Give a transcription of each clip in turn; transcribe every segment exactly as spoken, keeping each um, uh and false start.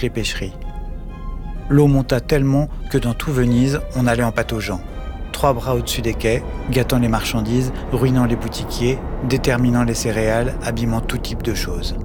les pêcheries. L'eau monta tellement que dans tout Venise, on allait en pataugeant. Trois bras au-dessus des quais, gâtant les marchandises, ruinant les boutiquiers, déterminant les céréales, abîmant tout type de choses.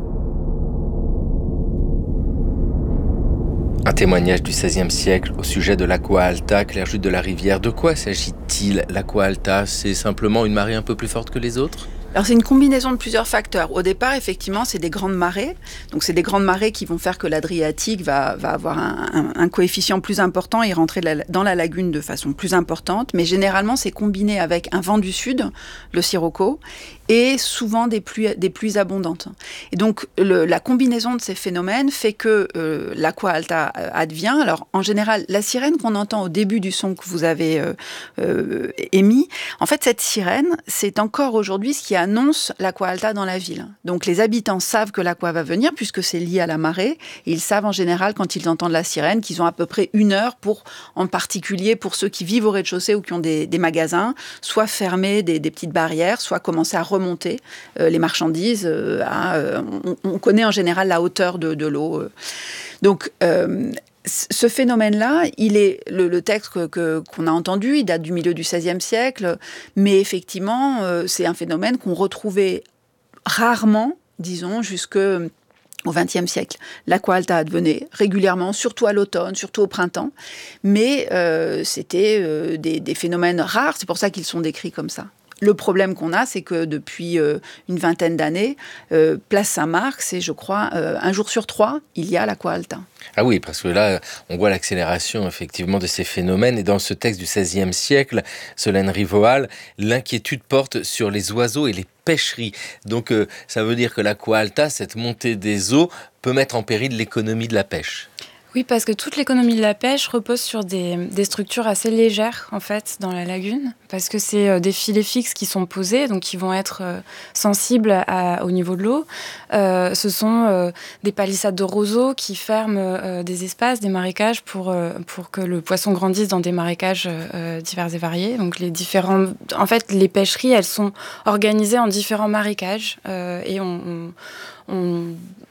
Un témoignage du seizième siècle au sujet de l'Aqua Alta, Claire Jude de la Rivière. De quoi s'agit-il, l'Aqua Alta ? C'est simplement une marée un peu plus forte que les autres ? Alors c'est une combinaison de plusieurs facteurs. Au départ, effectivement, c'est des grandes marées. Donc c'est des grandes marées qui vont faire que l'Adriatique va, va avoir un, un, un coefficient plus important et rentrer la, dans la lagune de façon plus importante. Mais généralement, c'est combiné avec un vent du sud, le sirocco, et souvent des pluies, des pluies abondantes. Et donc le, la combinaison de ces phénomènes fait que euh, l'Aqua Alta advient. Alors en général, la sirène qu'on entend au début du son que vous avez euh, euh, émis, en fait cette sirène, c'est encore aujourd'hui ce qui annonce l'Aqua Alta dans la ville. Donc les habitants savent que l'Aqua va venir puisque c'est lié à la marée. Et ils savent en général quand ils entendent la sirène qu'ils ont à peu près une heure pour, en particulier pour ceux qui vivent au rez-de-chaussée ou qui ont des, des magasins, soit fermer des, des petites barrières, soit commencer à remonter euh, les marchandises. Euh, à, euh, on, on connaît en général la hauteur de, de l'eau. Euh. Donc euh, ce phénomène-là, il est le, le texte que, que, qu'on a entendu, il date du milieu du seizième siècle, mais effectivement, euh, c'est un phénomène qu'on retrouvait rarement, disons, jusque au vingtième siècle. L'Aqua Alta advenait régulièrement, surtout à l'automne, surtout au printemps, mais euh, c'était euh, des, des phénomènes rares, c'est pour ça qu'ils sont décrits comme ça. Le problème qu'on a, c'est que depuis euh, une vingtaine d'années, euh, Place Saint-Marc, c'est, je crois, euh, un jour sur trois, il y a l'Aqua Alta. Ah oui, parce que là, on voit l'accélération, effectivement, de ces phénomènes. Et dans ce texte du seizième siècle, Solène Rivoal, l'inquiétude porte sur les oiseaux et les pêcheries. Donc, euh, ça veut dire que l'Aqua Alta, cette montée des eaux, peut mettre en péril l'économie de la pêche. Oui, parce que toute l'économie de la pêche repose sur des, des structures assez légères, en fait, dans la lagune, parce que c'est euh, des filets fixes qui sont posés, donc qui vont être euh, sensibles à, au niveau de l'eau. Euh, ce sont euh, des palissades de roseaux qui ferment euh, des espaces, des marécages, pour, euh, pour que le poisson grandisse dans des marécages euh, divers et variés. Donc, les différents... En fait, les pêcheries, elles sont organisées en différents marécages, euh, et on... on, on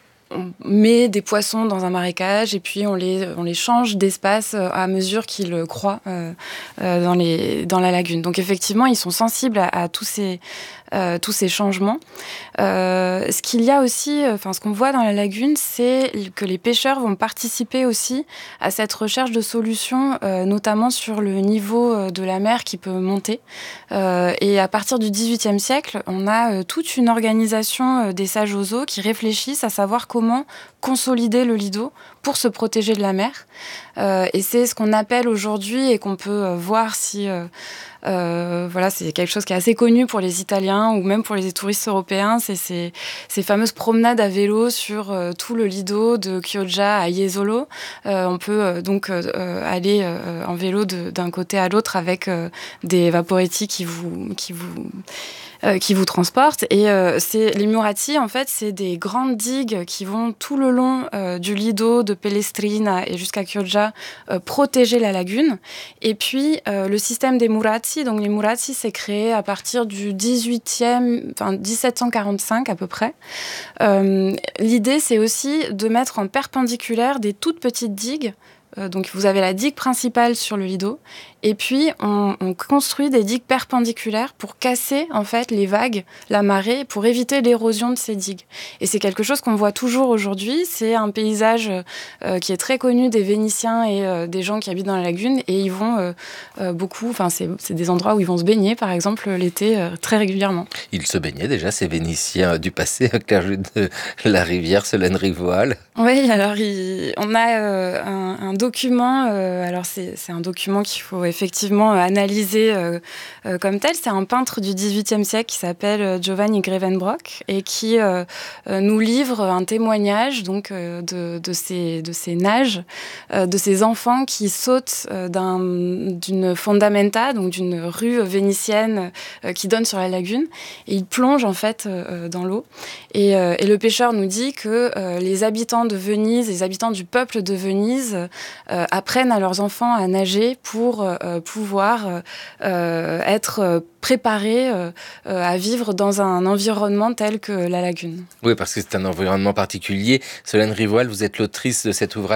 on met des poissons dans un marécage et puis on les, on les change d'espace à mesure qu'ils croient euh, euh, dans, les, dans la lagune. Donc effectivement, ils sont sensibles à, à tous ces, euh, tous ces changements. Euh, ce qu'il y a aussi, enfin ce qu'on voit dans la lagune, c'est que les pêcheurs vont participer aussi à cette recherche de solutions, euh, notamment sur le niveau de la mer qui peut monter. Euh, et à partir du dix-huitième siècle, on a euh, toute une organisation euh, des sages aux eaux qui réfléchissent à savoir comment consolider le lido pour se protéger de la mer. Euh, et c'est ce qu'on appelle aujourd'hui et qu'on peut euh, voir si... Euh, euh, voilà, c'est quelque chose qui est assez connu pour les Italiens ou même pour les touristes européens. C'est ces, ces fameuses promenades à vélo sur euh, tout le lido de Chioggia à Jesolo. Euh, on peut euh, donc euh, aller euh, en vélo de, d'un côté à l'autre avec euh, des vaporetti qui vous... Qui vous Euh, qui vous transportent. Et euh, c'est, les muretti, en fait, c'est des grandes digues qui vont tout le long euh, du lido de Pellestrina et jusqu'à Chioggia euh, protéger la lagune. Et puis, euh, le système des murazzi, donc les murazzi, c'est créé à partir du dix-huitième, enfin dix-sept cent quarante-cinq à peu près. Euh, l'idée, c'est aussi de mettre en perpendiculaire des toutes petites digues. Euh, donc, vous avez la digue principale sur le lido. Et puis, on, on construit des digues perpendiculaires pour casser, en fait, les vagues, la marée, pour éviter l'érosion de ces digues. Et c'est quelque chose qu'on voit toujours aujourd'hui. C'est un paysage euh, qui est très connu des Vénitiens et euh, des gens qui habitent dans la lagune. Et ils vont euh, euh, beaucoup... Enfin, c'est, c'est des endroits où ils vont se baigner, par exemple, l'été, euh, très régulièrement. Ils se baignaient déjà, ces Vénitiens du passé, à Claire Jude de la Rivière, Solène Rivoal. Oui, alors, il, on a euh, un, un document... Euh, alors, c'est, c'est un document qu'il faut effectivement analysé euh, euh, comme tel. C'est un peintre du dix-huitième siècle qui s'appelle Giovanni Grevenbroich et qui euh, euh, nous livre un témoignage donc, euh, de, de, ces, de ces nages, euh, de ces enfants qui sautent euh, d'un, d'une fondamenta, donc d'une rue vénitienne euh, qui donne sur la lagune, et ils plongent en fait euh, dans l'eau. Et, euh, et le pêcheur nous dit que euh, les habitants de Venise, les habitants du peuple de Venise euh, apprennent à leurs enfants à nager pour euh, pouvoir euh, être préparés euh, à vivre dans un environnement tel que la lagune. Oui, parce que c'est un environnement particulier. Solène Rivoal, vous êtes l'autrice de cet ouvrage